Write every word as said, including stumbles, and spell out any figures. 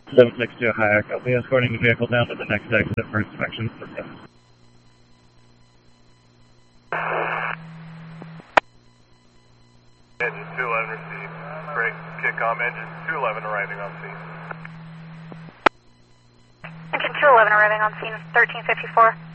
seven six two Hayek, I'll be escorting the vehicle down to the next exit for inspection. Engine two eleven received. Break, kick-on, engine two eleven arriving on scene. Engine two eleven arriving on scene, thirteen fifty-four.